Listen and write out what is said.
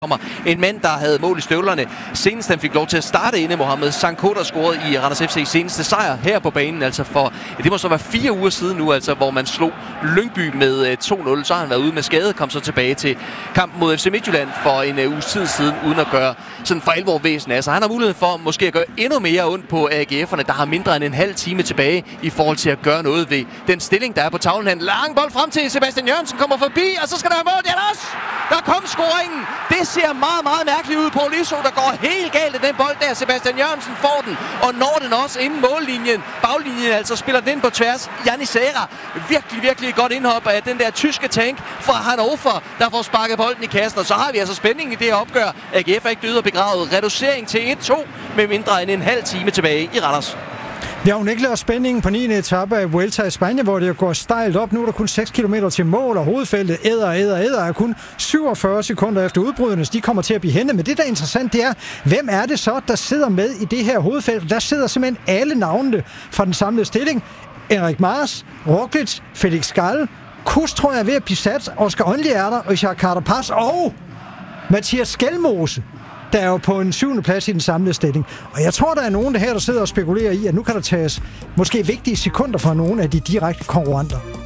kommer en mand, der havde mål i støvlerne. Senest han fik lov til at starte inde. Mohamed Sanko, der scorede i Randers FC seneste sejr her på banen. Altså for, det må så være 4 uger siden nu, altså, hvor man slog Lyngby med 2-0. Så har han været ude med skade, kom så tilbage til kampen mod FC Midtjylland for en uges tid siden, uden at gøre sådan for alvor væsen af sig. Han har mulighed for måske at gøre endnu mere ondt på AGF'erne, der har mindre end en halv time tilbage i forhold til at gøre noget ved den stilling, der er på tavlen. Han lang bold frem til Sebastian Jørgensen, kommer forbi, og så skal der være mål. Det er der også! Der kom scoringen! Det ser meget, meget mærkeligt ud på Liso, der går helt galt af den bold der. Sebastian Jørgensen får den, og når den også inden mållinjen. Baglinjen altså spiller den ind på tværs. Janni Serra, virkelig godt indhop af den der tyske tank fra Hannover, der får sparket bolden i kassen. Og så har vi altså spændingen i det her opgør. AGF er ikke død og begravet. Reducering til 1-2 med mindre end en halv time tilbage i Randers. Vi har jo ikke lavet spændingen på 9. etape af Vuelta i Spanien, hvor det går stejlt op. Nu er der kun 6 km til mål, og hovedfeltet æder er kun 47 sekunder efter udbryderne. De kommer til at blive hentet. Men det, der er interessant, det er, hvem er det så, der sidder med i det her hovedfelt? Der sidder simpelthen alle navnene fra den samlede stilling. Erik Mars, Roglic, Felix Gall, Kuss, tror jeg, er ved at blive sat. Oscar Onli er der, Richard Carapaz og Mathias Skelmose, der er jo på en 7. plads i den samlede stilling. Og jeg tror, der er nogen der her, der sidder og spekulerer i, at nu kan der tages måske vigtige sekunder fra nogle af de direkte konkurrenter.